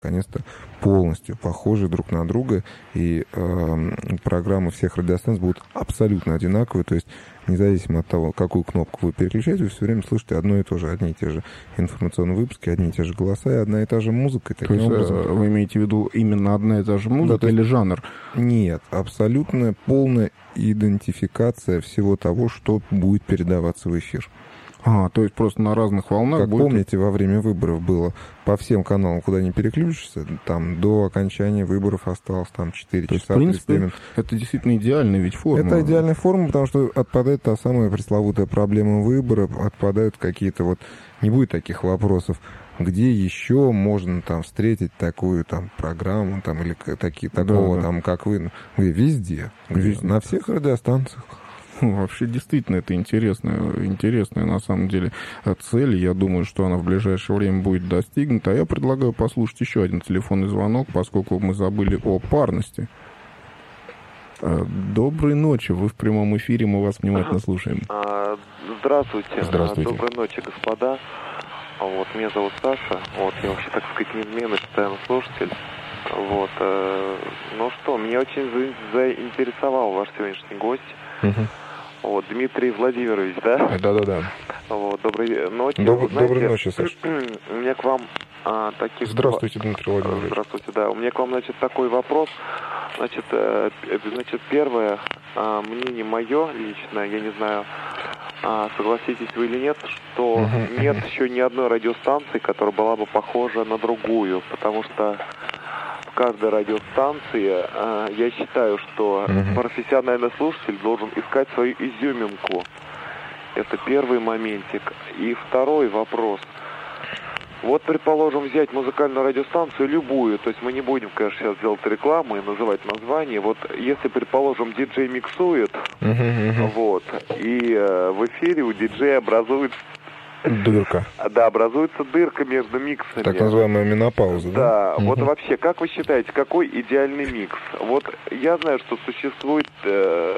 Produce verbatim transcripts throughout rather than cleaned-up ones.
наконец-то полностью похожи друг на друга, и э, программы всех радиостанций будут абсолютно одинаковые, то есть независимо от того, какую кнопку вы переключаете, вы все время слышите одно и то же, одни и те же информационные выпуски, одни и те же голоса и одна и та же музыка. И таким то есть образом... вы имеете в виду именно одна и та же музыка, да, или жанр? Нет, абсолютно полная идентификация всего того, что будет передаваться в эфир. А, то есть просто на разных волнах как будет... помните, во время выборов было по всем каналам, куда не переключишься, там до окончания выборов осталось там четыре то часа. Есть, в принципе, это действительно идеальная ведь форма. Это идеальная форма, потому что отпадает та самая пресловутая проблема выборов, отпадают какие-то вот... Не будет таких вопросов, где еще можно там встретить такую там программу там, или такие, такого да, да. там, как вы. Везде. Везде. На всех радиостанциях. Вообще, действительно, это интересная, интересная, на самом деле, цель. Я думаю, что она в ближайшее время будет достигнута. А я предлагаю послушать еще один телефонный звонок, поскольку мы забыли о парности. Доброй ночи. Вы в прямом эфире, мы вас внимательно слушаем. Здравствуйте. Здравствуйте. Доброй ночи, господа. Вот, меня зовут Саша. Вот, я вообще, так сказать, неизменный постоянный слушатель. Вот. Ну что, меня очень заинтересовал ваш сегодняшний гость. Угу. Вот, Дмитрий Владимирович, да? Да-да-да. Вот, доброй ночи. Доб- знаете, доброй ночи, Саша. У меня к вам а, таких... Здравствуйте, Дмитрий Владимирович. Здравствуйте, да. У меня к вам, значит, такой вопрос. Значит, э, значит первое э, мнение мое личное, я не знаю, э, согласитесь вы или нет, что uh-huh. нет еще ни одной радиостанции, которая была бы похожа на другую, потому что в каждой радиостанции э, я считаю, что uh-huh. профессиональный слушатель должен искать свою изюминку. Это первый моментик. И второй вопрос. Вот, предположим, взять музыкальную радиостанцию любую, то есть мы не будем, конечно, сейчас делать рекламу и называть название. Вот если, предположим, диджей миксует, uh-huh, uh-huh. вот, и э, в эфире у диджея образуется... Дырка. Да, образуется дырка между миксами. Так называемая менопауза, да? Да, uh-huh. вот вообще, как вы считаете, какой идеальный микс? Вот я знаю, что существует... Э,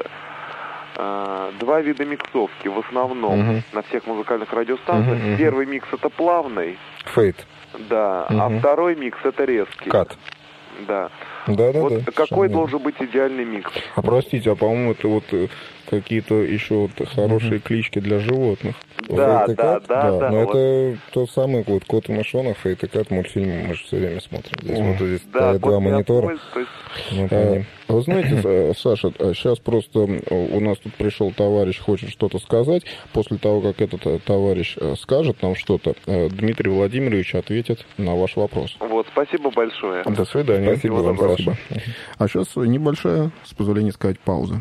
два вида миксовки в основном uh-huh. на всех музыкальных радиостанциях. Uh-huh, uh-huh. Первый микс это плавный. Фейт. Да. Uh-huh. А второй микс это резкий. Кат. Да. Да, да, вот да. Какой должен быть идеальный микс? А простите, а по-моему, это вот какие-то еще вот хорошие uh-huh. клички для животных. Да, да, да, да, да. Но вот. это тот самый вот «Кот и мышонок», «Фейт и Кат», мультфильм мы же все время смотрим. Здесь uh-huh. вот здесь да, стоят два монитора. Есть... Вот а, вы знаете, Саша, сейчас просто у нас тут пришел товарищ, хочет что-то сказать. После того, как этот товарищ скажет нам что-то, Дмитрий Владимирович ответит на ваш вопрос. Вот, спасибо большое. До свидания. Спасибо вам, спасибо. А сейчас небольшая, с позволения сказать, пауза.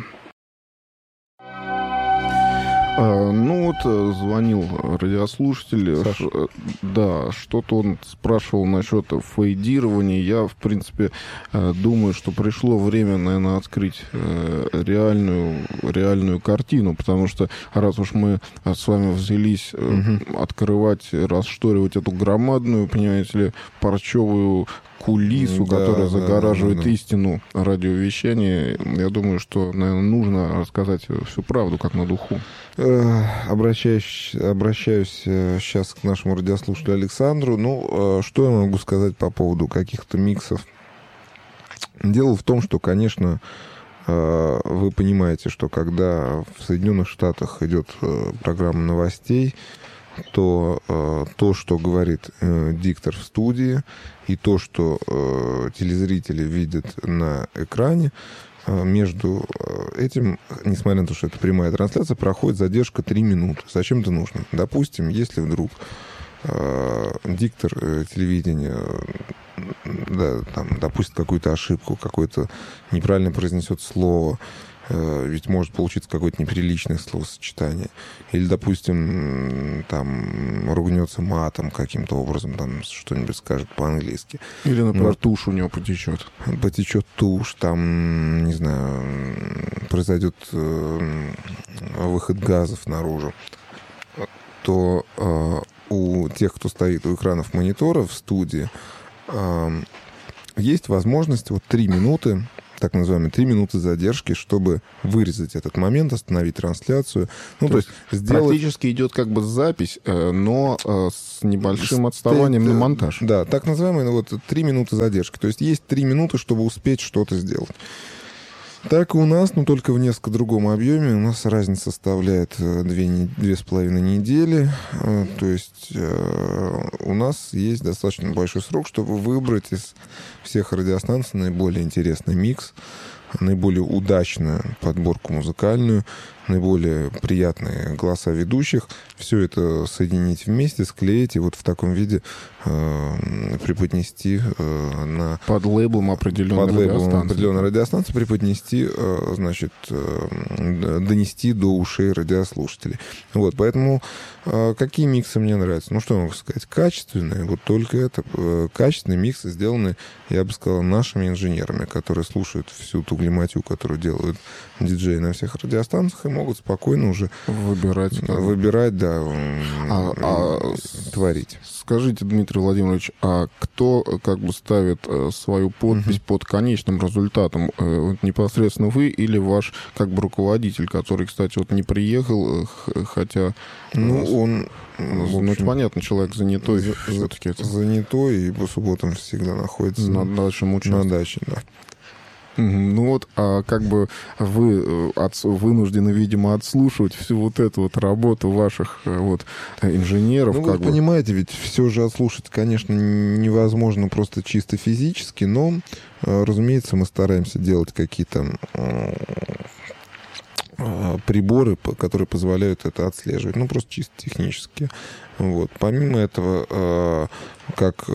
А, ну вот звонил радиослушатель, Саша. Ш, да, что-то он спрашивал насчет фейдирования. Я, в принципе, думаю, что пришло время, наверное, открыть реальную, реальную картину, потому что раз уж мы с вами взялись угу. открывать, расшторивать эту громадную, понимаете ли, парчевую кулису, да, которая да, загораживает да, да, да. истину радиовещания, я думаю, что, наверное, нужно рассказать всю правду, как на духу. Обращаюсь, обращаюсь сейчас к нашему радиослушателю Александру. Ну, что я могу сказать по поводу каких-то миксов? Дело в том, что, конечно, вы понимаете, что когда в Соединенных Штатах идет программа новостей, то э, то, что говорит э, диктор в студии, и то, что э, телезрители видят на экране, э, между этим, несмотря на то, что это прямая трансляция, проходит задержка три минуты. Зачем это нужно? Допустим, если вдруг э, диктор э, телевидения да, там, допустит какую-то ошибку, какое-то неправильно произнесет слово, ведь может получиться какое-то неприличное словосочетание. Или, допустим, там ругнется матом каким-то образом, там что-нибудь скажет по-английски. Или, например, может, тушь у него потечет. Потечет тушь, там, не знаю, произойдет выход газов наружу. То э, у тех, кто стоит у экранов мониторов в студии, э, есть возможность вот три минуты так называемые три минуты задержки, чтобы вырезать этот момент, остановить трансляцию. Ну, то, то есть сделать... Практически идет как бы запись, но с небольшим отставанием на монтаж. Да, так называемые, ну, вот три минуты задержки. То есть есть три минуты, чтобы успеть что-то сделать. Так и у нас, но только в несколько другом объеме. У нас разница составляет две, две с половиной недели. То есть у нас есть достаточно большой срок, чтобы выбрать из всех радиостанций наиболее интересный микс, наиболее удачную подборку музыкальную, наиболее приятные голоса ведущих. Все это соединить вместе, склеить и вот в таком виде э, преподнести э, на... Под лейблом определенной под лейблом радиостанции. определенной радиостанции преподнести, э, значит, э, донести до ушей радиослушателей. Вот, поэтому э, какие миксы мне нравятся? Ну, что я могу сказать? Качественные, вот только это. Э, качественные миксы сделаны, я бы сказал, нашими инженерами, которые слушают всю ту глиматью, которую делают диджеи на всех радиостанциях, и могут спокойно уже выбирать, да. выбирать, да, а, а, творить. Скажите, Дмитрий Владимирович, а кто как бы ставит э, свою подпись uh-huh. под конечным результатом? Э, вот непосредственно вы или ваш как бы руководитель, который, кстати, вот не приехал, э, хотя... Ну, он... Ну, ну, это понятно, человек занятой за, все-таки. Это... Занятой и по субботам всегда находится на даче, на даче, да. Ну вот, а как бы вы от, вынуждены, видимо, отслушивать всю вот эту вот работу ваших вот инженеров. Ну, как вы бы. понимаете, ведь все же отслушать, конечно, невозможно просто чисто физически, но, разумеется, мы стараемся делать какие-то приборы, которые позволяют это отслеживать. Ну, просто чисто технически. Вот. Помимо этого, как...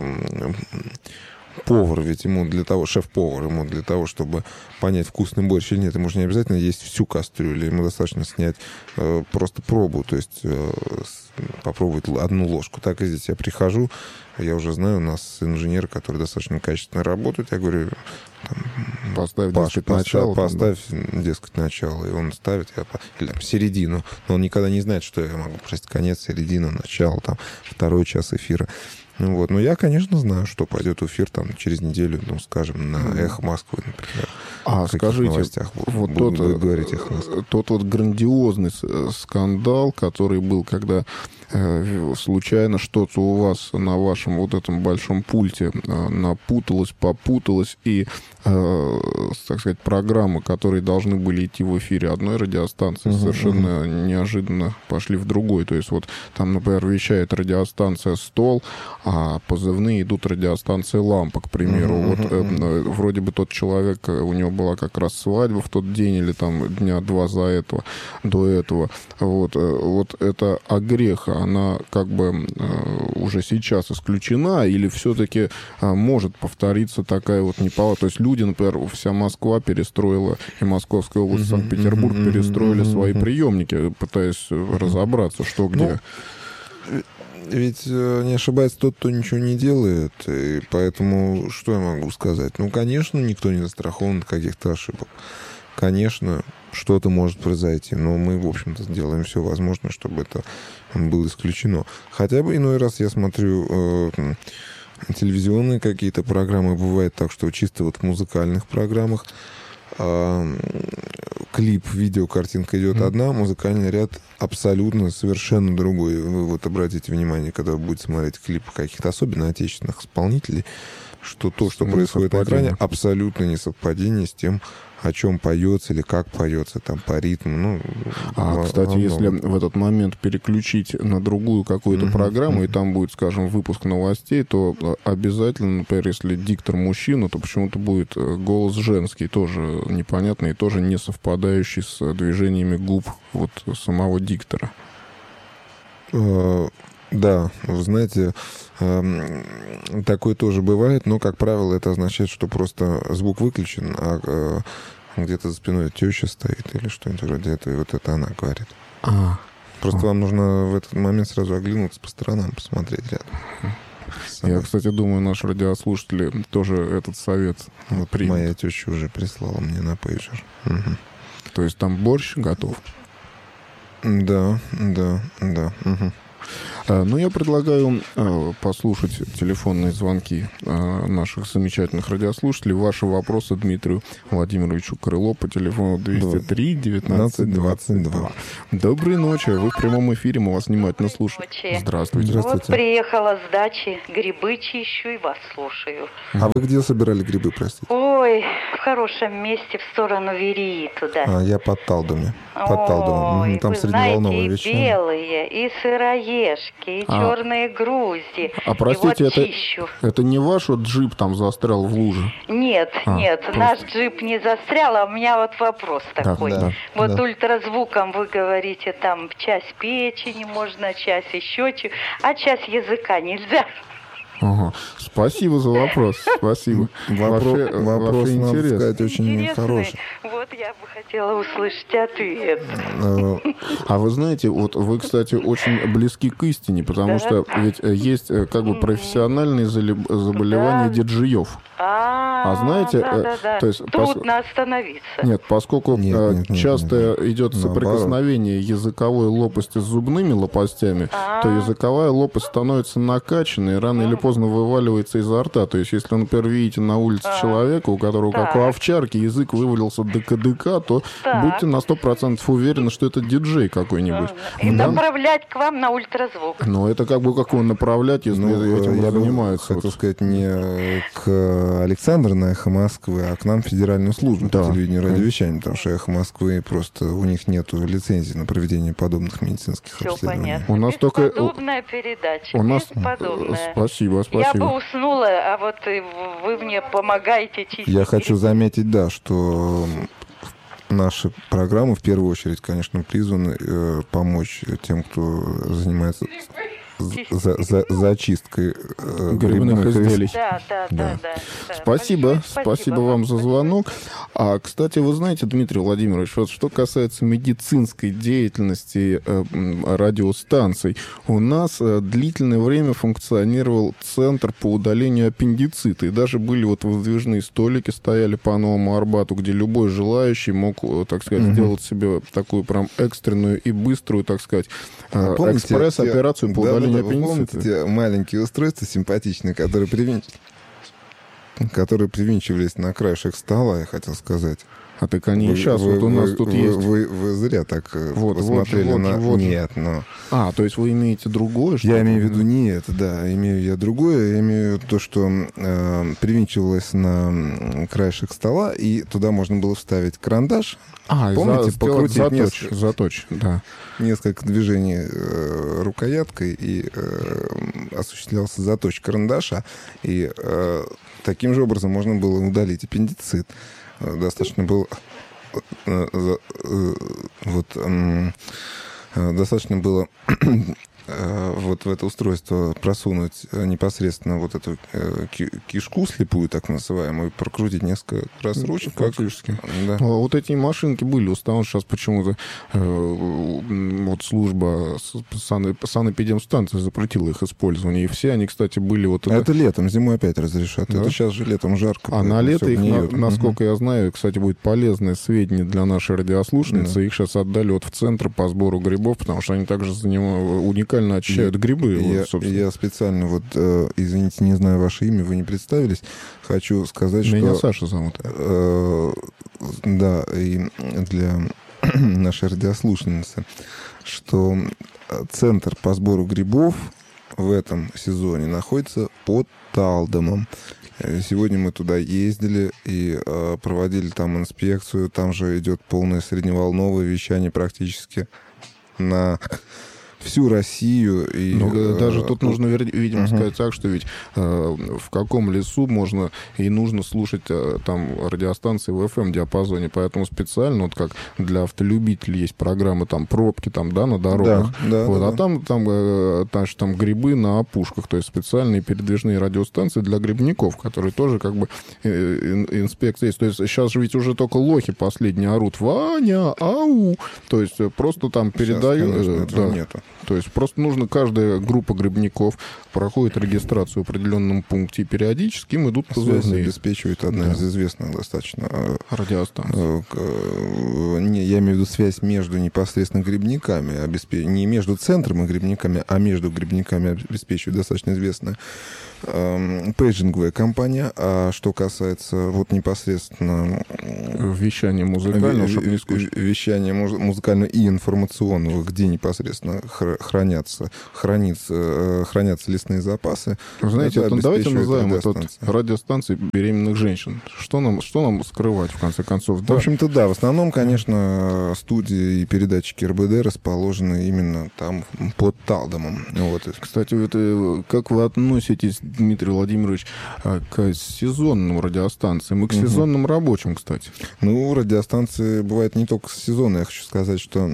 повар, ведь ему для того, шеф-повар, ему для того, чтобы понять, вкусный борщ или нет, ему же не обязательно есть всю кастрюлю, ему достаточно снять э, просто пробу, то есть э, попробовать одну ложку. Так и здесь я прихожу, я уже знаю, у нас инженеры, которые достаточно качественно работают, я говорю, там, поставь, Паша, дескать, начало, поставь, да. дескать, начало, и он ставит, я, или там, середину, но он никогда не знает, что я могу просить конец, середину, начало, там, второй час эфира. Ну, вот. Но я, конечно, знаю, что пойдет в эфир там, через неделю, ну, скажем, на «Эхо Москвы», например. А, скажите, вот тот, говорить тот вот грандиозный скандал, который был, когда э, случайно что-то у вас на вашем вот этом большом пульте э, напуталось, попуталось, и, э, так сказать, программы, которые должны были идти в эфире одной радиостанции, uh-huh, совершенно uh-huh. неожиданно пошли в другой. То есть вот там, например, вещает радиостанция «Стол», а позывные идут радиостанции «Лампа», к примеру. Uh-huh, вот uh-huh. Э, вроде бы тот человек, у него была как раз свадьба в тот день или там дня два за этого, до этого. Вот, вот эта огреха, она как бы уже сейчас исключена или все-таки может повториться такая вот неполадка? То есть люди, например, вся Москва перестроила, и Московская область, uh-huh, Санкт-Петербург uh-huh, перестроили uh-huh, свои uh-huh. приемники, пытаясь разобраться, что где. Ну... Ведь не ошибается тот, кто ничего не делает, и поэтому что я могу сказать? Ну, конечно, никто не застрахован от каких-то ошибок. Конечно, что-то может произойти, но мы, в общем-то, делаем все возможное, чтобы это было исключено. Хотя бы иной раз я смотрю э, телевизионные какие-то программы, бывает так, что чисто вот в музыкальных программах клип, видео, картинка идет mm-hmm. одна, музыкальный ряд абсолютно совершенно другой. Вы вот обратите внимание, когда вы будете смотреть клипы каких-то особенно отечественных исполнителей, что то, что происходит на экране, абсолютно не совпадение с тем, о чем поется или как поется, там, по ритму. Ну, а, во, кстати, во если в этот момент переключить на другую какую-то mm-hmm. программу, mm-hmm. и там будет, скажем, выпуск новостей, то обязательно, например, если диктор мужчина, то почему-то будет голос женский, тоже непонятный и тоже не совпадающий с движениями губ вот самого диктора. Uh... Да, вы знаете, э, такое тоже бывает, но, как правило, это означает, что просто звук выключен, а э, где-то за спиной теща стоит или что-нибудь вроде этого, и вот это она говорит. А, просто а. вам нужно в этот момент сразу оглянуться по сторонам, посмотреть рядом. Я, кстати, думаю, наши радиослушатели тоже этот совет вот примут. Моя теща уже прислала мне на пейджер. Угу. То есть там борщ готов? Да, да, да. Угу. Ну, я предлагаю послушать телефонные звонки наших замечательных радиослушателей. Ваши вопросы Дмитрию Владимировичу Крыло по телефону двести три девятнадцать двадцать два. Доброй ночи. Вы в прямом эфире, мы вас внимательно слушаем. Здравствуйте. Здравствуйте. Вот приехала с дачи, грибы чищу и вас слушаю. А вы где собирали грибы, простите? Ой, в хорошем месте, в сторону Верии туда. А, я под Талдоме. Под Талдомом. Ой, там вы средневолновое знаете, и вещание. белые, и сыроежки, и А. черные грузди. А простите, и вот это, чищу. это не ваш вот джип там застрял в луже? Нет, А, нет, просто. наш джип не застрял, а у меня вот вопрос такой. да, вот да. ультразвуком вы говорите, там часть печени можно, часть еще чего, а часть языка нельзя. Ага. Спасибо за вопрос. Спасибо. Вопро- Ваши- Вопрос, ваши надо интересы. сказать, очень Интересный. хороший. Вот я бы хотела услышать ответ. Э, А вы знаете, вот вы, кстати, очень близки к истине, потому Да. что ведь э, есть э, как бы профессиональные зале- заболевания Да. диджеев. А, А знаете, да, э, да, да. то есть пос- Трудно остановиться. Нет, поскольку Нет, э, нет, нет, часто нет, идет Наоборот. соприкосновение языковой лопасти с зубными лопастями, А. то языковая лопасть становится накачанной и рано или поздно вываливается изо рта. То есть, если, например, видите на улице А. человека, у которого, как у Так. овчарки, язык вывалился до кадыка, то Так. будьте на сто процентов уверены, что это диджей какой-нибудь. И Да? направлять к вам на ультразвук. Но это как бы как его направлять, если Ну, этим я бы занимаются. хотел сказать не к Александру на «Эхо Москвы», а к нам в Федеральную службу Да. по телевидению и радиовещанию, потому что «Эхо Москвы» просто у них нет лицензии на проведение подобных медицинских Все обследований. понятно. У нас только- Бесподобная передача. У нас... Бесподобная. Спасибо, Я спасибо. бы уснула, а вот и вы мне помогаете чистить. Я хочу грибы. заметить, да, что наши программы в первую очередь, конечно, призваны э, помочь тем, кто занимается за, за, зачисткой э, Грибных грибных изделий. Да, да, Да. да, да. да. Спасибо, Большое спасибо вам за звонок. А, кстати, вы знаете, Дмитрий Владимирович, вот что касается медицинской деятельности э, м, радиостанций, у нас э, длительное время функционировал центр по удалению аппендицита, и даже были вот выдвижные столики, стояли по Новому Арбату, где любой желающий мог, э, так сказать, Мгм. сделать себе такую прям экстренную и быструю, так сказать, э, Помните экспресс-операцию те- по да, да, удалению да, вы помните аппендицита. те маленькие устройства симпатичные, которые привинч... которые привинчивались на краешек стола, я хотел сказать. А так они Вы- сейчас вы- вот у нас вы- тут вы, есть. Вы, вы зря так э, Вот, вот же, посмотрели вот на... же, вот же. Нет, но... А, то есть вы имеете другое? что Я ли? имею в виду не это, да. Имею я другое. Я имею в виду то, что э, привинчивалось на м, краешек стола, и туда можно было вставить карандаш. А, Помните, за, покрутить сделать заточь, несколько- заточь, да. Несколько движений э, рукояткой, и э, осуществлялся заточь карандаша. И э, таким же образом можно было удалить аппендицит. Э, Достаточно было... э, за- э, вот... м, э, Достаточно было... э, вот в это устройство просунуть э, непосредственно вот эту э, ки- кишку слепую, так называемую, прокрутить несколько раз ручкой. Фактически. Да. А Вот эти машинки были у станции, сейчас почему-то э, вот служба с- сан- санэпидемстанции запретила их использование. И все они, кстати, были вот... А это летом, зимой опять разрешат. Да? Это сейчас же летом жарко. А на поэтому лето всё их, гниет. на- насколько я знаю, кстати, будет полезное сведения для нашей радиослушницы. Да. Их сейчас отдали вот в центр по сбору грибов, потому что они также занимают, уникально очищают Я- грибы. вот, Я, собственно. я специально, вот, э, извините, не знаю ваше имя, вы не представились. Хочу сказать, Меня что... Саша зовут. э, да, и для нашей радиослушницы, что центр по сбору грибов в этом сезоне находится под Талдомом. Э, Сегодня мы туда ездили и э, проводили там инспекцию. Там же идет полное средневолновое вещание практически на всю Россию. И, Ну, э, даже тут нужно, вер- видимо, Мгм. сказать так, что ведь э, в каком лесу можно и нужно слушать э, там радиостанции в эф эм-диапазоне, поэтому специально, вот как для автолюбителей есть программы, там, пробки, там, да, на дорогах. Да, да, Вот, да, а да. там, там, э, там, же там грибы на опушках, то есть специальные передвижные радиостанции для грибников, которые тоже как бы э, ин- инспекция есть. То есть сейчас же ведь уже только лохи последние орут: «Ваня, ау!» То есть э, просто там Сейчас, передают... конечно, э, этого да. нету. То есть просто нужно, каждая группа грибников проходит регистрацию в определенном пункте, и периодически им идут позывные. Связь обеспечивает одна да. из известных достаточно радиостанций. Не, я имею в виду связь между непосредственно грибниками, обеспеч... не между центром и грибниками, а между грибниками обеспечивает достаточно известная э, пейджинговая компания. А что касается вот непосредственно вещания музыкального, вещания музыкального и информационного, где непосредственно хранятся, хранится, хранятся лесные запасы. Вы знаете, это давайте назовем это радиостанции беременных женщин. Что нам, что нам скрывать, в конце концов? В общем-то, да. В основном, конечно, студии и передатчики эр бэ дэ расположены именно там, под Талдомом. Вот. Кстати, это, как вы относитесь, Дмитрий Владимирович, к сезонным радиостанциям и к угу. сезонным рабочим, кстати? Ну, радиостанции бывают не только сезонные. Я хочу сказать, что,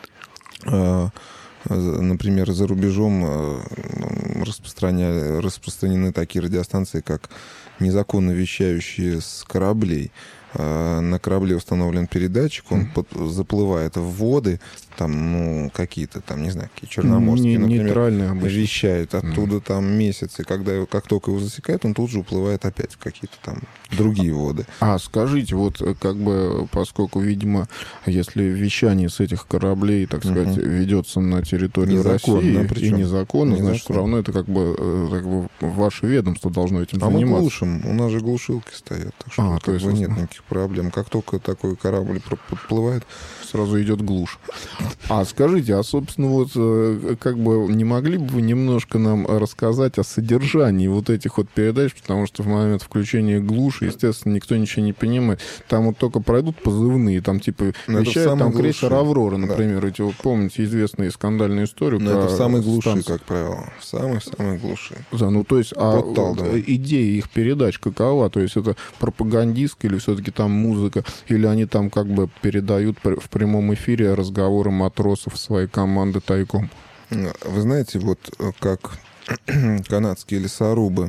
э, например, за рубежом распространя... распространены такие радиостанции, как незаконно вещающие с кораблей. На корабле установлен передатчик, он под, заплывает в воды, там, ну, какие-то там, не знаю, какие черноморские, не, например, вещает оттуда mm. там месяцы, когда, как только его засекает, он тут же уплывает опять в какие-то там другие воды. А скажите, вот как бы, поскольку, видимо, если вещание с этих кораблей, так сказать, mm-hmm. ведется на территории незаконно, России причем. и незаконно, незаконно, значит, все равно это как бы, как бы ваше ведомство должно этим а заниматься. Мы глушим, у нас же глушилки стоят, так что а, как то есть бы нет никаких проблем. Как только такой корабль подплывает, сразу идет глушь. А скажите, а, собственно, вот как бы не могли бы вы немножко нам рассказать о содержании вот этих вот передач, потому что в момент включения глуши, естественно, никто ничего не понимает. Там вот только пройдут позывные, там типа но вещают там крейсер «Аврора», например. Да. Эти вот, помните известную скандальную историю? Но это в самой глуши, станцию. Как правило. В самой-самой глуши. Да, ну то есть, а идея их передач какова? То есть это пропагандистская или все-таки там музыка? Или они там как бы передают в прямом эфире разговоры матросов своей команды тайком? Вы знаете, вот как канадские лесорубы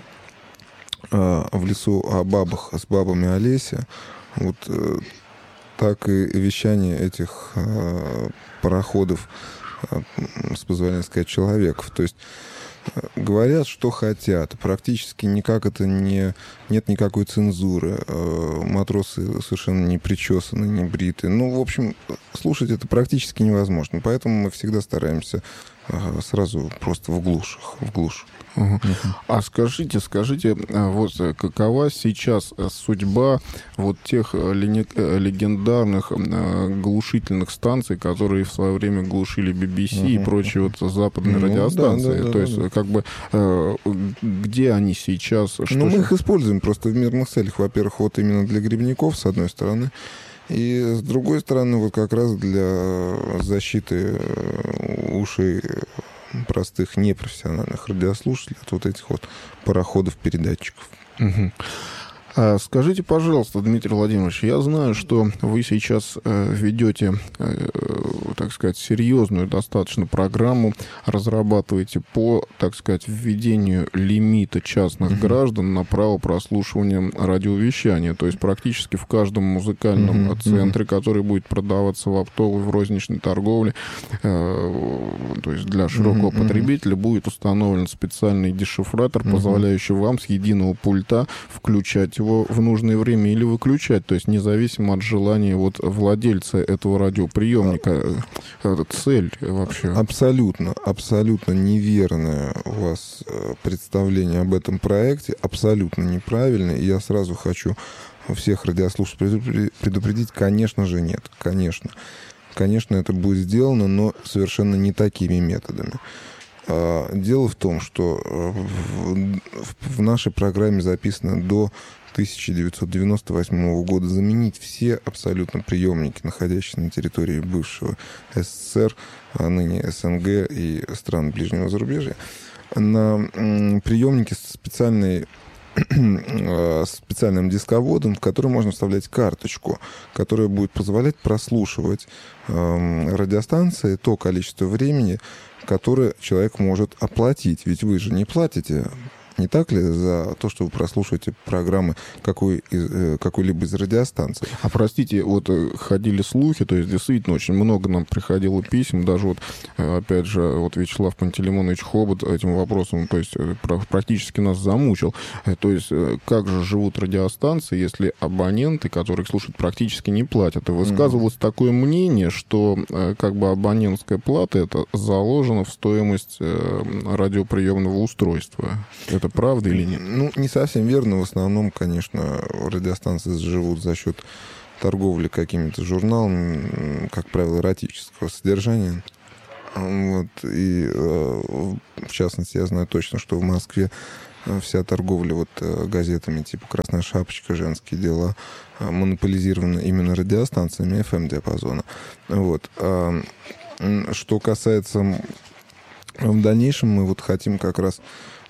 в лесу о бабах с бабами Олеся, вот так и вещание этих пароходов, с позволения сказать, человеков. То есть говорят, что хотят. Практически никак это не... Нет никакой цензуры. Матросы совершенно не причесаны, не бриты. Ну, в общем, слушать это практически невозможно. Поэтому мы всегда стараемся сразу просто в глушах, в глушь. Угу. Uh-huh. А скажите, скажите, вот какова сейчас судьба вот тех легендарных глушительных станций, которые в свое время глушили би би си uh-huh. и прочие вот западные uh-huh. радиостанции? Да, да, да, То есть, да. как бы, где они сейчас? Что ну, мы их используем просто в мирных целях. Во-первых, вот именно для грибников, с одной стороны. И с другой стороны, вот как раз для защиты ушей простых непрофессиональных радиослушателей от вот этих вот пароходов-передатчиков. Угу. Скажите, пожалуйста, Дмитрий Владимирович, я знаю, что вы сейчас ведете, так сказать, серьезную достаточно программу, разрабатываете по, так сказать, введению лимита частных uh-huh. граждан на право прослушивания радиовещания. То есть практически в каждом музыкальном uh-huh. центре, который будет продаваться в оптовой, в розничной торговле, то есть для широкого uh-huh. потребителя, будет установлен специальный дешифратор, uh-huh. позволяющий вам с единого пульта включать его в нужное время или выключать, то есть независимо от желания вот владельца этого радиоприемника. Это цель вообще. Абсолютно, абсолютно неверное у вас представление об этом проекте, абсолютно неправильное. И я сразу хочу всех радиослушателей предупредить, конечно же, нет, конечно. Конечно, это будет сделано, но совершенно не такими методами. Дело в том, что в нашей программе записано до тысяча девятьсот девяносто восьмого года заменить все абсолютно приемники, находящиеся на территории бывшего эс эс эс эр, а ныне эс эн гэ и стран ближнего зарубежья, на приемники с специальной специальным дисководом, в который можно вставлять карточку, которая будет позволять прослушивать э, радиостанции то количество времени, которое человек может оплатить. Ведь вы же не платите Не так ли, за то, что вы прослушиваете программы какой из, какой-либо из радиостанций? А простите, вот ходили слухи, то есть действительно очень много нам приходило писем, даже вот, опять же, вот Вячеслав Пантелеймонович Хобот этим вопросом, то есть практически нас замучил. То есть как же живут радиостанции, если абоненты, которые слушают, практически не платят? И высказывалось mm-hmm. такое мнение, что как бы абонентская плата это заложена в стоимость радиоприемного устройства. Это правда или нет? Ну, не совсем верно. В основном, конечно, радиостанции живут за счет торговли какими-то журналами, как правило, эротического содержания. Вот. И, в частности, я знаю точно, что в Москве вся торговля вот газетами типа «Красная шапочка», «Женские дела» монополизирована именно радиостанциями эф эм-диапазона. Вот. Что касается... В дальнейшем мы вот хотим как раз,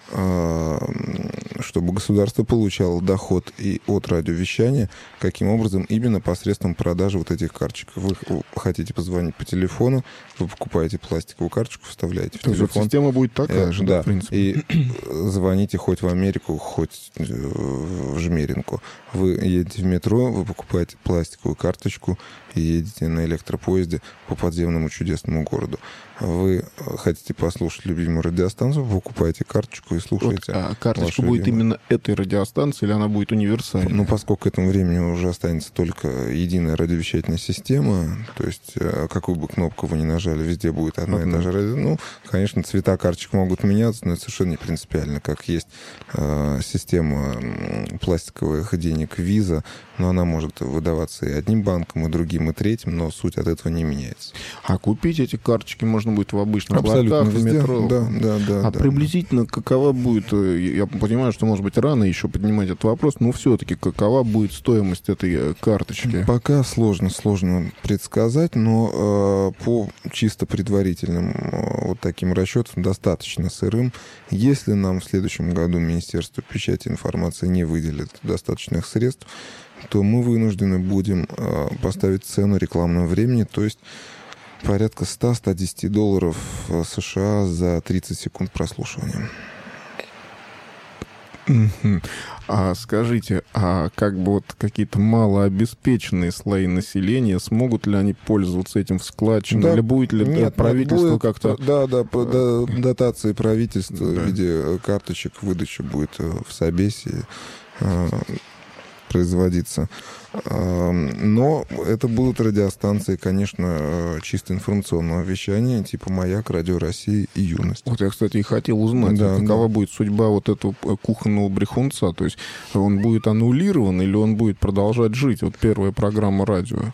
чтобы государство получало доход и от радиовещания, каким образом? Именно посредством продажи вот этих карточек. Вы хотите позвонить по телефону, вы покупаете пластиковую карточку, вставляете в То телефон. Система будет такая э, же, да, в принципе. И звоните хоть в Америку, хоть в Жмеринку. Вы едете в метро, вы покупаете пластиковую карточку и едете на электропоезде по подземному чудесному городу. Вы хотите послушать любимую радиостанцию, вы покупаете карточку и слушаете. Вот, а карточка будет любимую. Именно этой радиостанции или она будет универсальной? Ну, поскольку к этому времени уже останется только единая радиовещательная система, то есть какую бы кнопку вы ни нажали, везде будет одна и та же радио. Ну, конечно, цвета карточек могут меняться, но это совершенно не принципиально. Как есть э, система пластиковых денег Visa, но она может выдаваться и одним банком, и другим, и третьим, но суть от этого не меняется. А купить эти карточки можно будет в обычных абсолютно лотках, в везде. метро? Да, да, да. А да, приблизительно да. какова будет, я понимаю, что, может быть, рано еще поднимать этот вопрос, но все-таки какова будет стоимость этой карточки? Пока сложно, сложно предсказать, но э, по чисто предварительным э, вот таким расчетам, достаточно сырым, если нам в следующем году Министерство печати и информации не выделит достаточных средств, то мы вынуждены будем э, поставить цену рекламного времени, то есть порядка сто - сто десять долларов США за тридцать секунд прослушивания. А скажите, а как бы вот какие-то малообеспеченные слои населения, смогут ли они пользоваться этим в складчину? Да, или будет ли нет, правительство будет, как-то... Да, да, да, дотации правительства да. в виде карточек, выдача будет в Собесе производиться. Но это будут радиостанции, конечно, чисто информационного вещания, типа «Маяк», «Радио России» и «Юность». Вот я, кстати, и хотел узнать, да, какова да. будет судьба вот этого кухонного брехунца. То есть он будет аннулирован или он будет продолжать жить? Вот первая программа радио.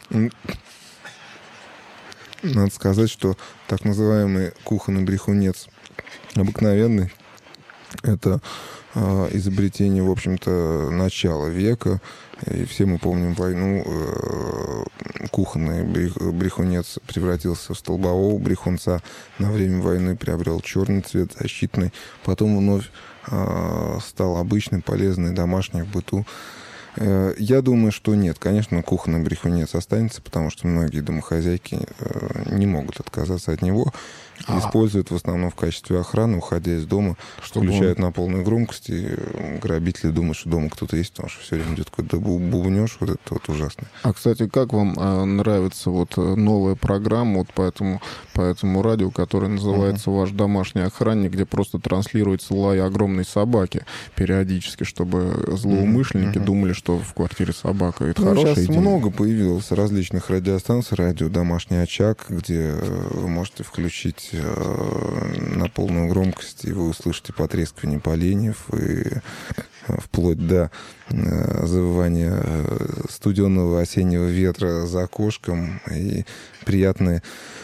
Надо сказать, что так называемый кухонный брехунец обыкновенный — это э, изобретение, в общем-то, начала века. И все мы помним войну. Э, кухонный брехунец превратился в столбового брехунца. На время войны приобрел черный цвет, защитный. Потом вновь э, стал обычный, полезный, домашний в быту. Э, я думаю, что нет. Конечно, кухонный брехунец останется, потому что многие домохозяйки э, не могут отказаться от него. А. Используют в основном в качестве охраны, уходя из дома, чтобы включают он... на полную громкость, и грабители думают, что дома кто-то есть, потому что все время идет какой-то бубнёж, вот это вот ужасно. А, кстати, как вам а, нравится вот новая программа вот по этому, по этому радио, которая называется uh-huh. «Ваш домашний охранник», где просто транслируется лай огромной собаки периодически, чтобы злоумышленники uh-huh. думали, что в квартире собака. Это ну, хорошая сейчас идея. Много появилось различных радиостанций, радио «Домашний очаг», где вы можете включить на полную громкость, и вы услышите потрескивание поленьев и вплоть до завывания студенного осеннего ветра за окошком и приятный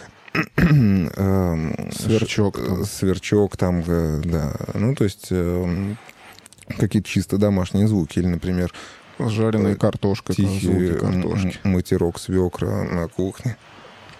сверчок, там. сверчок там, да, ну то есть какие-то чисто домашние звуки, или, например, жареная картошка, тихий звуки картошки, матерок свекра на кухне.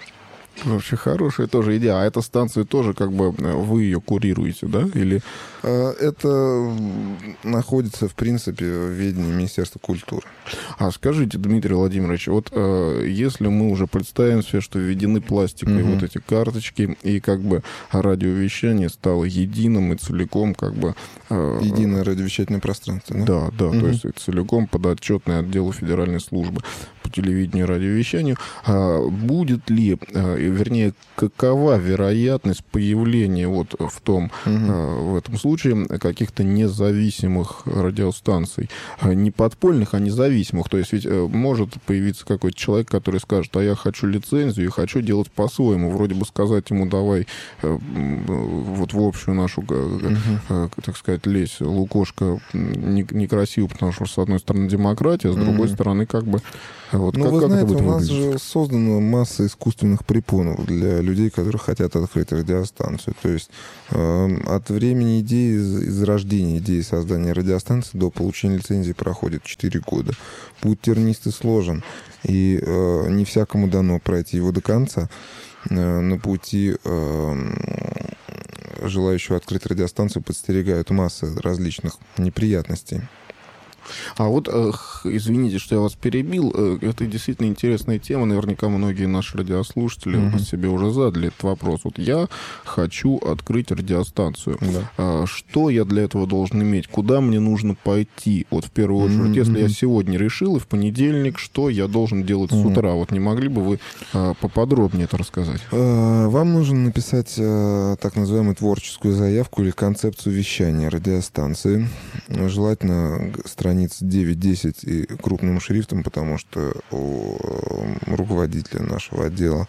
Вообще хорошая тоже идея. А эта станция тоже как бы вы ее курируете, да? Или... Это находится, в принципе, в ведении Министерства культуры. А скажите, Дмитрий Владимирович, вот э, если мы уже представим себе, что введены пластиковые угу. вот эти карточки, и как бы радиовещание стало единым и целиком как бы... Э, Единое радиовещательное пространство, да? Да, да, угу. то есть целиком подотчетное отделу Федеральной службы по телевидению и радиовещанию. А будет ли, э, вернее, какова вероятность появления вот в том, угу. э, в этом случае каких-то независимых радиостанций? Не подпольных, а независимых. То есть ведь может появиться какой-то человек, который скажет, а я хочу лицензию и хочу делать по-своему. Вроде бы сказать ему, давай вот в общую нашу, uh-huh. так сказать, лезь, лукошко, некрасиво, потому что, с одной стороны, демократия, а с другой uh-huh. стороны, как бы... Вот ну, как, вы как знаете, у нас выглядит? же создана масса искусственных препонов для людей, которые хотят открыть радиостанцию. То есть э, от времени идеи, из рождения идеи создания радиостанции до получения лицензии проходит четыре года. Путь тернистый сложен, и э, не всякому дано пройти его до конца. Э, на пути э, желающего открыть радиостанцию подстерегают масса различных неприятностей. А вот, извините, что я вас перебил, это действительно интересная тема, наверняка многие наши радиослушатели mm-hmm. себе уже задали этот вопрос. Вот я хочу открыть радиостанцию. Да. Что я для этого должен иметь? Куда мне нужно пойти? Вот в первую очередь, mm-hmm. если я сегодня решил, и в понедельник, что я должен делать mm-hmm. с утра? Вот не могли бы вы поподробнее это рассказать? Вам нужно написать так называемую творческую заявку или концепцию вещания радиостанции. Желательно страниц девять-десять и крупным шрифтом, потому что у руководителя нашего отдела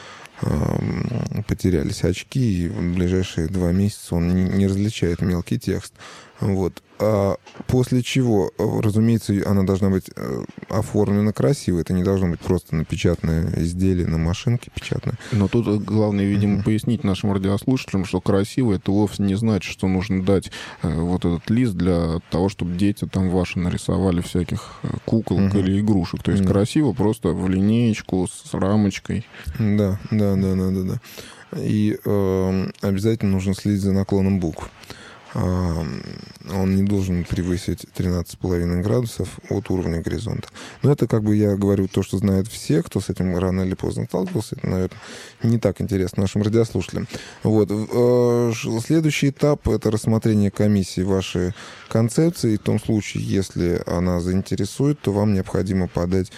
потерялись очки, и в ближайшие два месяца он не, не различает мелкий текст. Вот. А после чего, разумеется, она должна быть оформлена красиво. Это не должно быть просто напечатанное изделие на машинке печатное. Но тут главное, видимо, mm-hmm. пояснить нашим радиослушателям, что красиво это вовсе не значит, что нужно дать вот этот лист для того, чтобы дети там ваши нарисовали всяких куколок mm-hmm. или игрушек. То есть mm-hmm. красиво просто в линеечку с рамочкой. Да, да, да, да, да, да. И э, обязательно нужно следить за наклоном букв. Он не должен превысить тринадцать с половиной градусов от уровня горизонта. Но это, как бы, я говорю то, что знают все, кто с этим рано или поздно сталкивался. Это, наверное, не так интересно нашим радиослушателям. Вот. Следующий этап — это рассмотрение комиссии вашей концепции. И в том случае, если она заинтересует, то вам необходимо подать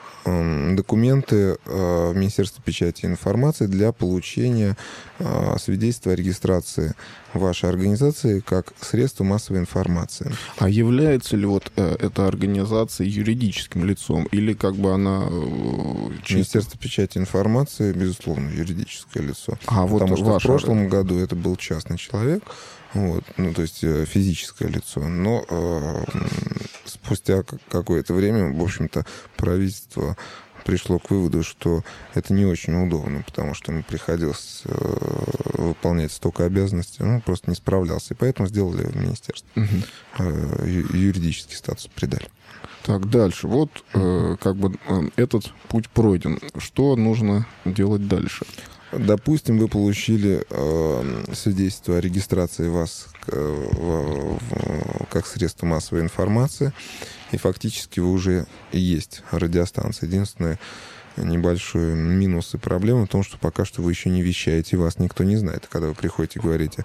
документы в Министерство печати и информации для получения свидетельства о регистрации вашей организации как средство массовой информации. А является ли вот эта организация юридическим лицом? Или как бы она... Чисто... Министерство печати и информации, безусловно, юридическое лицо. А Потому вот что ваша... в прошлом году это был частный человек, вот, ну, то есть физическое лицо. Но э, спустя какое-то время, в общем-то, правительство пришло к выводу, что это не очень удобно, потому что ему приходилось э, выполнять столько обязанностей, он просто не справлялся. И поэтому сделали в министерстве. Угу. Э, юридический статус придали. Так, дальше. Вот э, как бы э, этот путь пройден. Что нужно делать дальше? Допустим, вы получили э, свидетельство о регистрации вас к, в, в, как средство массовой информации, и фактически вы уже есть радиостанция. Единственное, небольшой минус и проблема в том, что пока что вы еще не вещаете, вас никто не знает. Когда вы приходите и говорите: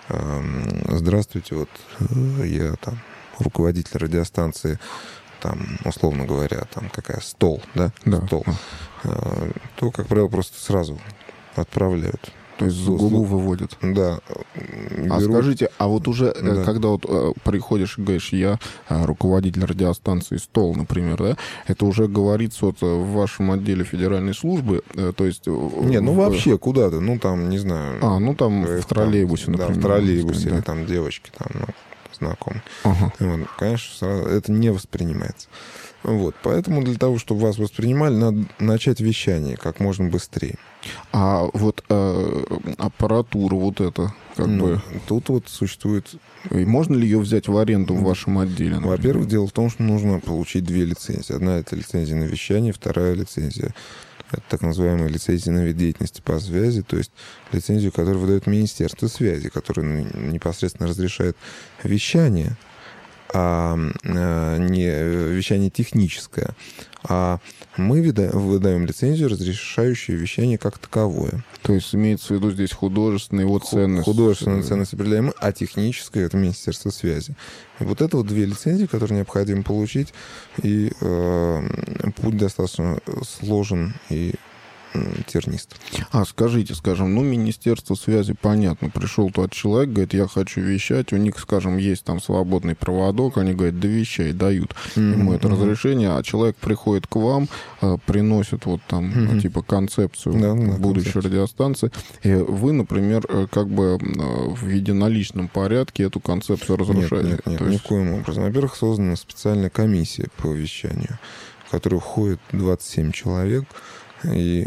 э, здравствуйте, вот я там руководитель радиостанции, там, условно говоря, там какая, стол, да? Да. Стол. Э, то, как правило, просто сразу отправляют. То есть за губу выводят. Да. А берут... скажите, а вот уже, да. когда вот э, приходишь и говоришь, я э, руководитель радиостанции «Стол», например, да, это уже говорится вот в вашем отделе федеральной службы, э, то есть... Не, ну вообще куда-то, ну там, не знаю... А, ну там в троллейбусе, там, например. Да, в троллейбусе, сказать, или да. там девочки там, ну, знакомые. Ага. Вот, конечно, сразу это не воспринимается. Вот, поэтому для того, чтобы вас воспринимали, надо начать вещание как можно быстрее. А вот э, аппаратура вот эта, как ну, бы... Тут вот существует... И можно ли ее взять в аренду в вашем отделе? Например? Во-первых, дело в том, что нужно получить две лицензии. Одна — это лицензия на вещание, вторая — лицензия Это так называемая лицензия на вид деятельности по связи, то есть лицензию, которую выдает Министерство связи, которая непосредственно разрешает вещание, а не вещание техническое. А мы выдаем лицензию, разрешающую вещание как таковое. То есть имеется в виду здесь художественные его ценности. Художественная ценность определяемая, а техническая — это Министерство связи. И вот это вот две лицензии, которые необходимо получить, и э, путь достаточно сложен и тернист. А скажите, скажем, ну, Министерство связи, понятно, пришел тот человек, говорит, я хочу вещать, у них, скажем, есть там свободный проводок, они говорят, да вещай, дают mm-hmm. ему это mm-hmm. разрешение, а человек приходит к вам, приносит вот там, mm-hmm. типа, концепцию да, да, будущей концепция. радиостанции, и вы, например, как бы в единоличном порядке эту концепцию разрушаете. Нет, нет, нет, То ни есть... в коем образом. Во-первых, создана специальная комиссия по вещанию, в которую входит двадцать семь человек, и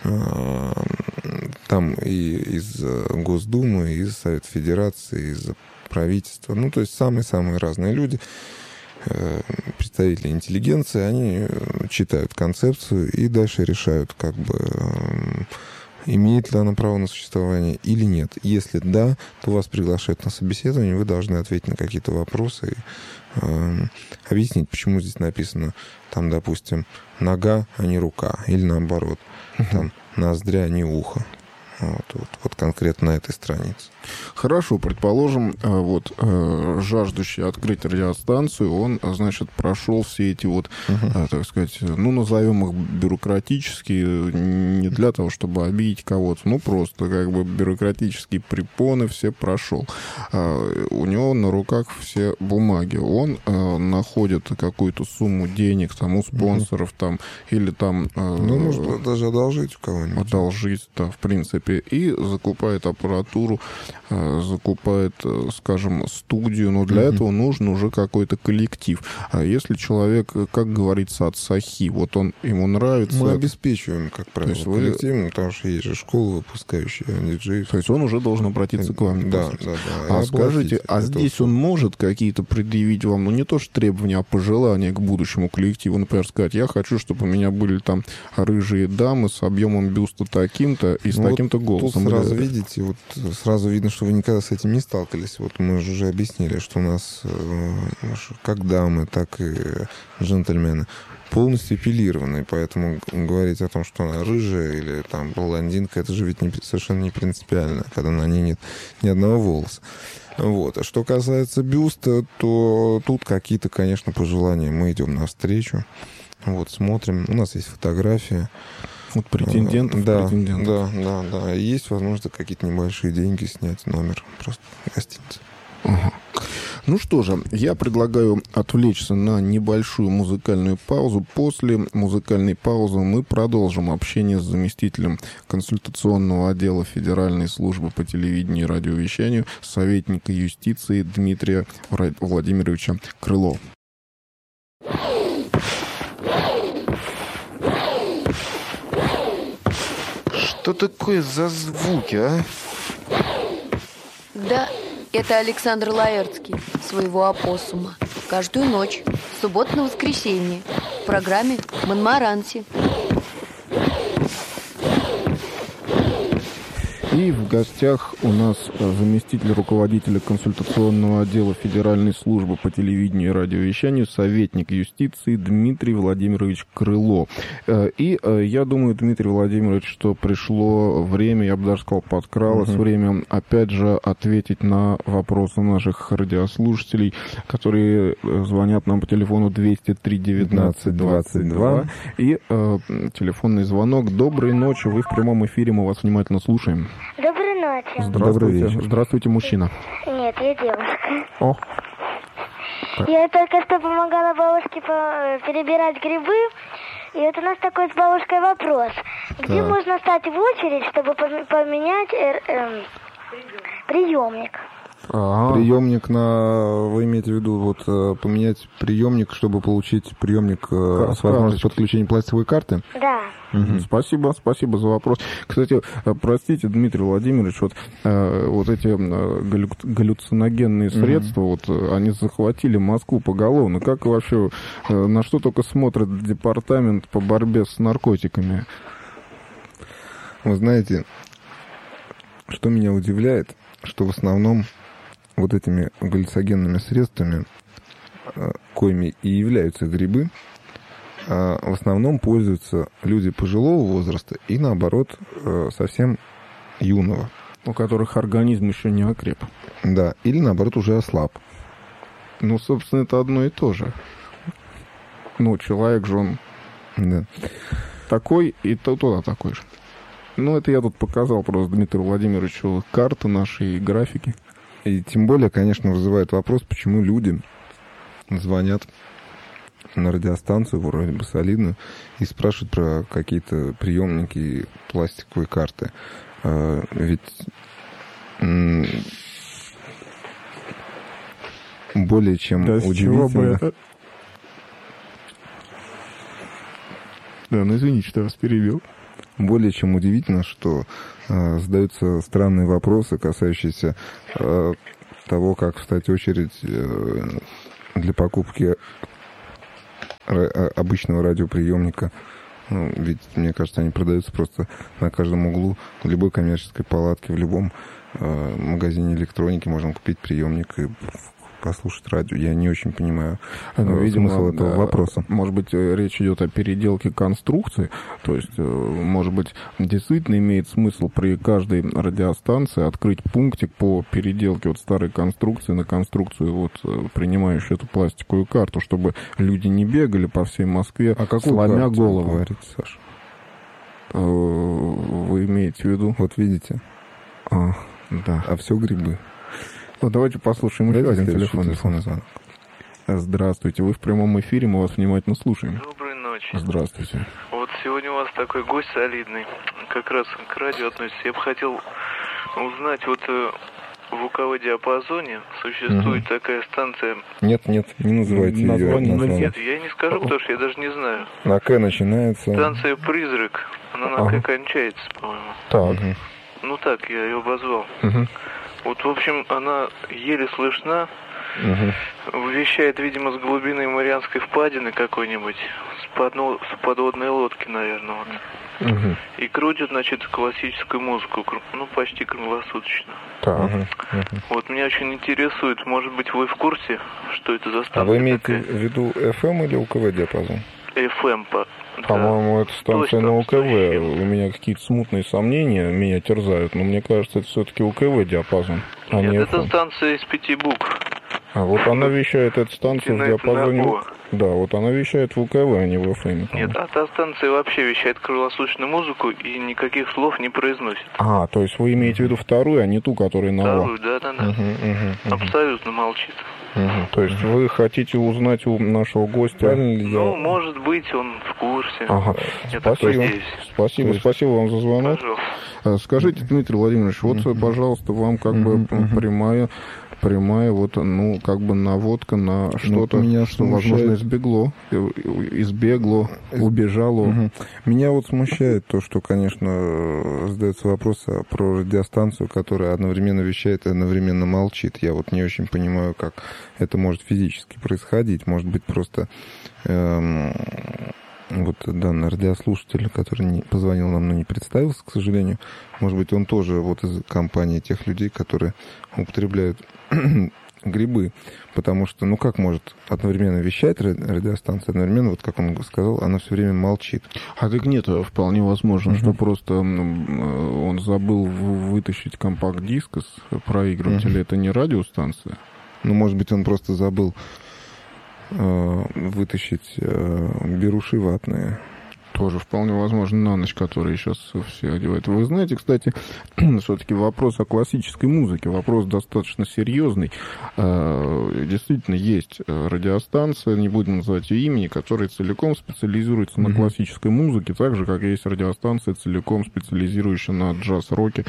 там и из Госдумы, и из Совета Федерации, из правительства. Ну, то есть самые-самые разные люди, представители интеллигенции, они читают концепцию и дальше решают, как бы, имеет ли она право на существование или нет. Если да, то вас приглашают на собеседование, вы должны ответить на какие-то вопросы и э, объяснить, почему здесь написано, там, допустим, нога, а не рука, или наоборот, там, ноздря, а не ухо. Вот, вот, вот конкретно на этой странице. Хорошо, предположим, вот жаждущий открыть радиостанцию, он, значит, прошел все эти вот, uh-huh. так сказать, ну, назовем их бюрократические, не для того, чтобы обидеть кого-то, ну, просто как бы бюрократические препоны все прошел. У него на руках все бумаги. Он находит какую-то сумму денег там у спонсоров, uh-huh. там, или там... Ну, может, даже одолжить у кого-нибудь. Одолжить, да, в принципе. И закупает аппаратуру, закупает, скажем, студию, но для mm-hmm. этого нужен уже какой-то коллектив. А если человек, как говорится, от сахи, вот он, ему нравится... Мы обеспечиваем, как правило, коллектив, вы... потому что есть же школы, выпускающие диджеев. То есть он уже должен обратиться к вам. Да, да, да. А скажите, а здесь все. Он может какие-то предъявить вам, ну не то что требования, а пожелания к будущему коллективу, например, сказать, я хочу, чтобы у меня были там рыжие дамы с объемом бюста таким-то и с ну, таким-то голосом. Тут сразу видите, вот сразу видно, что вы никогда с этим не сталкивались. Вот мы же уже объяснили, что у нас как дамы, так и джентльмены полностью эпилированные, поэтому говорить о том, что она рыжая или там блондинка, это же ведь не, совершенно не принципиально, когда на ней нет ни одного волоса. Вот. А что касается бюста, то тут какие-то, конечно, пожелания. Мы идем навстречу, вот, смотрим. У нас есть фотография. Вот претендентов, да, претендентов. Да, да, да. Есть возможность какие-то небольшие деньги снять, номер просто гостиницы. Ага. Ну что же, я предлагаю отвлечься на небольшую музыкальную паузу. После музыкальной паузы мы продолжим общение с заместителем консультационного отдела Федеральной службы по телевидению и радиовещанию, советника юстиции Дмитрия Владимировича Крылова. Что такое за звуки, а? Да, это Александр Лаэртский, своего опоссума. Каждую ночь, с субботы на воскресенье, в программе «Монмаранси». И в гостях у нас заместитель руководителя консультационного отдела Федеральной службы по телевидению и радиовещанию, советник юстиции Дмитрий Владимирович Крыло. И я думаю, Дмитрий Владимирович, что пришло время, я бы даже сказал, подкралось угу. время, опять же, ответить на вопросы наших радиослушателей, которые звонят нам по телефону двести три девятнадцать двадцать два. И э, телефонный звонок. Доброй ночи, вы в прямом эфире, мы вас внимательно слушаем. Доброй ночи. Здравствуйте. Здравствуйте, мужчина. Нет, я девушка. О. Я только что помогала бабушке перебирать грибы. И вот у нас такой с бабушкой вопрос. Где так. можно стать в очередь, чтобы поменять э, э, приемник? А-а-а. Приемник на... Вы имеете в виду вот поменять приемник, чтобы получить приемник Кар- с возможностью подключения пластиковой карты? Да. Угу. Спасибо, спасибо за вопрос. Кстати, простите, Дмитрий Владимирович, вот, э, вот эти галлю... галлюциногенные угу. средства, вот, они захватили Москву поголовно. Как вообще, э, на что только смотрит департамент по борьбе с наркотиками? Вы знаете, что меня удивляет, что в основном вот этими галлюциногенными средствами, коими и являются грибы, в основном пользуются люди пожилого возраста и, наоборот, совсем юного. У которых организм еще не окреп. Да, или, наоборот, уже ослаб. Ну, собственно, это одно и то же. Ну, человек же он да. такой, и то туда такой же. Ну, это я тут показал просто Дмитрию Владимировичу карты наши и графики. И тем более, конечно, вызывает вопрос, почему люди звонят на радиостанцию, вроде бы солидную, и спрашивают про какие-то приемники и пластиковые карты. А, ведь м- более чем да, удивительно... Это... Да, ну извините, что я вас перебил. Более чем удивительно, что э, задаются странные вопросы, касающиеся э, того, как встать в очередь э, для покупки ра- обычного радиоприемника. Ну, ведь, мне кажется, они продаются просто на каждом углу, в любой коммерческой палатке, в любом э, магазине электроники можно купить приемник и послушать радио. Я не очень понимаю ну, э, видимо, смысл этого да, вопроса. Может быть, речь идет о переделке конструкции. То есть, может быть, действительно имеет смысл при каждой радиостанции открыть пунктик по переделке вот старой конструкции на конструкцию, вот, принимающую эту пластиковую карту, чтобы люди не бегали по всей Москве, а сломя голову. Говорите, Саша? Вы имеете в виду? Вот видите? А, да. А все грибы. Ну, давайте послушаем еще один телефон. телефонный звонок. Здравствуйте, вы в прямом эфире, мы вас внимательно слушаем. Доброй ночи. Здравствуйте. Вот сегодня у вас такой гость солидный, как раз к радио относится. Я бы хотел узнать, вот в УКВ-диапазоне существует угу. такая станция... Нет, нет, не называйте название, ее. Название. Нет, я не скажу, потому что я даже не знаю. На К начинается... Станция «Призрак», она на ага. К кончается, по-моему. Так. Угу. Ну так, я ее обозвал. Угу. Вот, в общем, она еле слышна, угу. вещает, видимо, с глубины Марианской впадины какой-нибудь, с, подно... с подводной лодки, наверное, вот. Угу. И крутит, значит, классическую музыку, ну, почти круглосуточно. Так. Угу. Угу. Вот, меня очень интересует, может быть, вы в курсе, что это за станция? А вы имеете такая? в виду эф эм или УКВ-диапазон? эф эм, по... По-моему, это станция Точно, на УКВ. точно. У меня какие-то смутные сомнения меня терзают, но мне кажется, это все-таки УКВ-диапазон, а Нет, не это эф эм. станция из пяти букв. А вот она вещает, эта станция в диапазоне... О. Да, вот она вещает в УКВ, а не в эф эм. Нет, а та станция вообще вещает круглосуточную музыку и никаких слов не произносит. А, то есть вы имеете в виду вторую, а не ту, которая на Вторую, да-да-да. Угу, угу, угу. Абсолютно молчит. Угу. То есть вы хотите узнать у нашего гостя... Правильно ли я... Ну, может быть, он в курсе. Ага. Я так Спасибо. надеюсь. Спасибо, есть... спасибо вам за звонок. Пожалуйста. Скажите, Дмитрий Владимирович, вот, uh-huh. пожалуйста, вам как uh-huh. бы прямая, прямая вот, ну, как бы наводка на что-то, ну, меня что, смущает... возможно, избегло, избегло, убежало. Uh-huh. Меня вот смущает то, что, конечно, задается вопрос про радиостанцию, которая одновременно вещает и одновременно молчит. Я вот не очень понимаю, как это может физически происходить. Может быть, просто... Эм... Вот данный радиослушатель, который не позвонил нам, но не представился, к сожалению, может быть, он тоже вот из компании тех людей, которые употребляют грибы, потому что, ну, как может одновременно вещать радиостанция, одновременно, вот как он сказал, она все время молчит. А так нет, вполне возможно, uh-huh. что просто он забыл вытащить компакт-диск из проигрывателя, uh-huh. это не радиостанция? Ну, может быть, он просто забыл вытащить беруши ватные. Тоже вполне возможно на ночь, которые сейчас все одевают. Вы знаете, кстати, все-таки вопрос о классической музыке, вопрос достаточно серьезный. Действительно, есть радиостанция, не будем называть ее имени, которая целиком специализируется на классической музыке, так же, как есть радиостанция, целиком специализирующая на джаз-роке.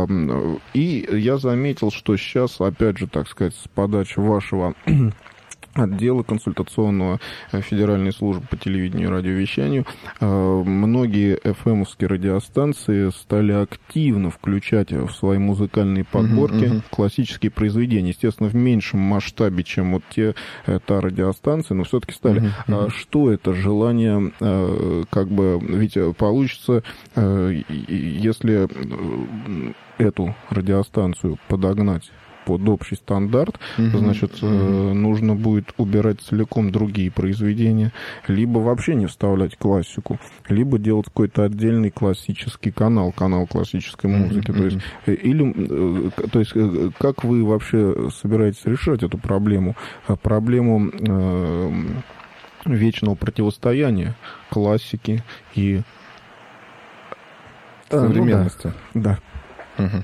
И я заметил, что сейчас, опять же, так сказать, с подачи вашего... отдела консультационного Федеральной службы по телевидению и радиовещанию. Многие эф эм-овские радиостанции стали активно включать в свои музыкальные подборки uh-huh, uh-huh. классические произведения. Естественно, в меньшем масштабе, чем вот те, та радиостанция, но все-таки стали. Uh-huh, uh-huh. Что это? Желание, как бы, ведь получится, если эту радиостанцию подогнать под общий стандарт, mm-hmm. значит, mm-hmm. нужно будет убирать целиком другие произведения, либо вообще не вставлять классику, либо делать какой-то отдельный классический канал, канал классической музыки. Mm-hmm. То есть, или, то есть, как вы вообще собираетесь решать эту проблему? Проблему э, вечного противостояния классики и современности. Ну, да. да. Угу.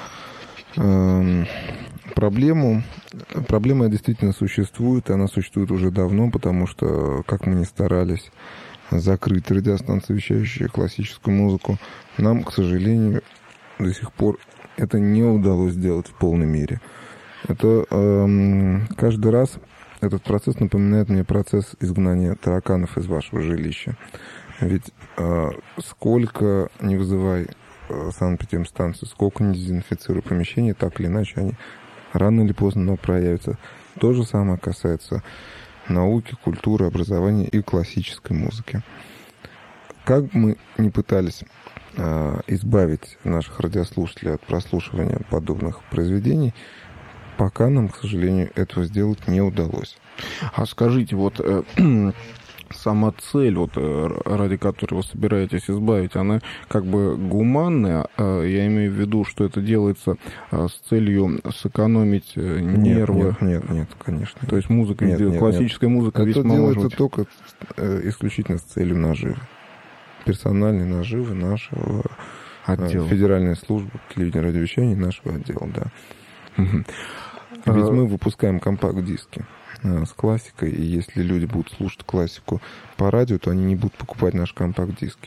Эм, проблему, проблема действительно существует, и она существует уже давно, потому что, как мы ни старались закрыть радиостанции, вещающие классическую музыку, нам, к сожалению, до сих пор это не удалось сделать в полной мере. Это эм, каждый раз этот процесс напоминает мне процесс изгнания тараканов из вашего жилища. Ведь э, сколько не вызывай санэпидемстанцию, сколько не дезинфицируй помещение, так или иначе они рано или поздно но проявятся. То же самое касается науки, культуры, образования и классической музыки. Как мы не пытались э, избавить наших радиослушателей от прослушивания подобных произведений, пока нам, к сожалению, этого сделать не удалось. А скажите, вот э, сама цель, вот, ради которой вы собираетесь избавить, она как бы гуманная? Я имею в виду, что это делается с целью сэкономить нервы. Нет, нет, нет, конечно. То есть музыка, нет, нет, классическая нет. музыка это весьма делается может... только исключительно с целью наживы. Персональной наживы нашего отдела. Федеральной службы телевидения и радиовещания нашего отдела, да. Угу. Ведь мы выпускаем компакт-диски с классикой, и если люди будут слушать классику по радио, то они не будут покупать наши компакт-диски.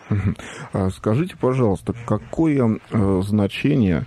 Скажите, пожалуйста, какое значение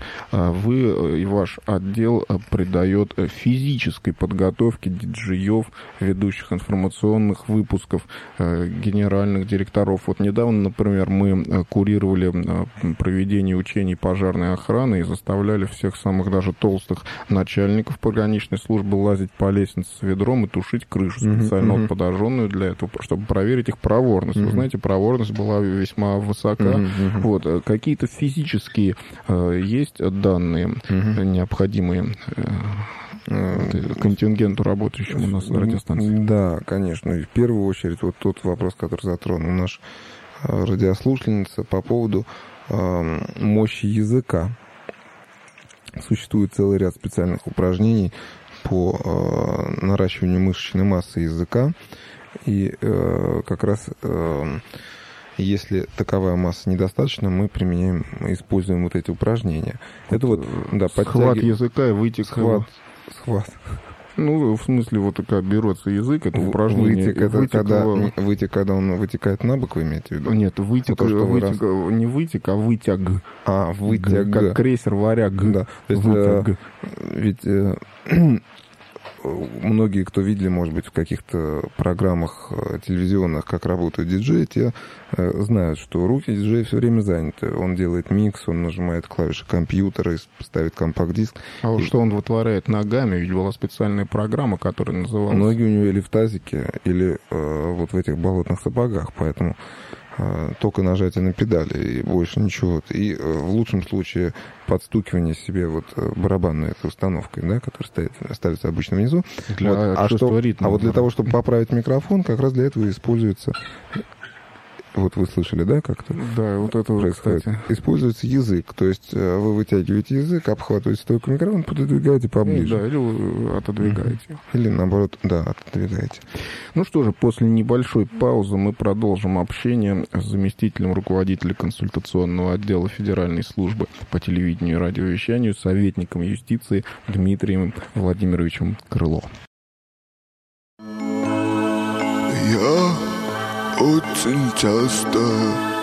вы и ваш отдел придает физической подготовке диджеев, ведущих информационных выпусков, генеральных директоров? Вот недавно, например, мы курировали проведение учений пожарной охраны и заставляли всех самых даже толстых начальников пограничной службы лазить по лестнице с ведром и тушить крышу, специально mm-hmm. подожженную для этого, чтобы проверить их проворность. Mm-hmm. Вы знаете, проворность была весьма высока. Uh-huh, uh-huh. Вот, какие-то физические э, есть данные, uh-huh. необходимые э, контингенту, работающему у нас на радиостанции? Да, конечно. И в первую очередь вот тот вопрос, который затронул наш радиослушательница по поводу э, мощи языка. Существует целый ряд специальных упражнений по э, наращиванию мышечной массы языка. И э, как раз... Э, Если таковая масса недостаточна, мы применяем, используем вот эти упражнения. Это вот, да, схват языка и вытек. Схват. Схват. Ну, в смысле, вот такая берется язык, это упражнение. Вытек, это вытек когда, его... вытек, когда он вытекает на бок, вы имеете в виду? Нет, вытек, вот то, вытек раз... не вытек, а вытяг. А, вытяг. Как крейсер «Варяг». Да, то есть, э, ведь... Э, многие, кто видели, может быть, в каких-то программах телевизионных, как работают диджеи, те э, знают, что руки диджея все время заняты. Он делает микс, он нажимает клавиши компьютера и ставит компакт-диск. А вот и... что он вытворяет ногами? Ведь была специальная программа, которая называлась... Ноги у него или в тазике, или э, вот в этих болотных сапогах, поэтому... только нажатие на педали и больше ничего. И в лучшем случае подстукивание себе вот барабанной этой установкой, да, которая стоит, ставится обычно внизу. Для вот, а, что, ритма, а вот для того, чтобы поправить микрофон, как раз для этого используется... Вот вы слышали, да, как-то? Да, вот это уже, кстати. Используется язык, то есть вы вытягиваете язык, обхватываете стойку микрофона, пододвигаете поближе. Да, или вы отодвигаете. Или, наоборот, да, отодвигаете. Ну что же, после небольшой паузы мы продолжим общение с заместителем руководителя консультационного отдела Федеральной службы по телевидению и радиовещанию, советником юстиции Дмитрием Владимировичем Крыловым. Я очень часто